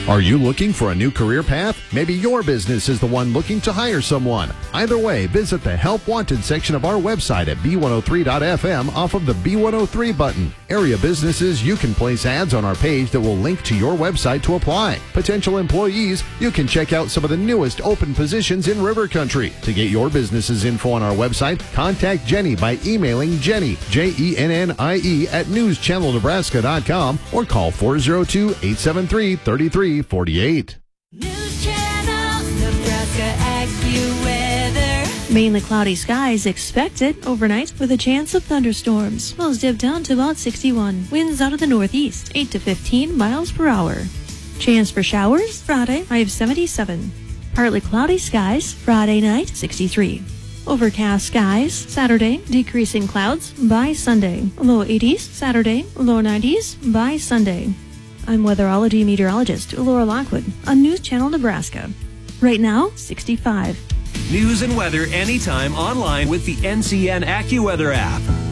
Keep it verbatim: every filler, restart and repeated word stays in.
Are you looking for a new career path? Maybe your business is the one looking to hire someone. Either way, visit the Help Wanted section of our website at B one oh three dot F M off of the B one oh three button. Area businesses, you can place ads on our page that will link to your website to apply. Potential employees, you can check out some of the newest open positions in River Country. To get your business's info on our website, contact Jenny by emailing Jenny, J E N N I E, at news channel nebraska dot com or call four oh two, eight seven three, three three four eight. News Channel Nebraska AccuWeather. Mainly cloudy skies expected overnight with a chance of thunderstorms. Lows dip down to about sixty-one. Winds out of the northeast, eight to fifteen miles per hour. Chance for showers Friday, high of seventy-seven. Partly cloudy skies Friday night, sixty-three. Overcast skies Saturday, decreasing clouds by Sunday. Low eighties Saturday, low nineties by Sunday. I'm weatherology meteorologist Laura Lockwood on News Channel Nebraska. Right now, sixty-five. News and weather anytime online with the N C N AccuWeather app.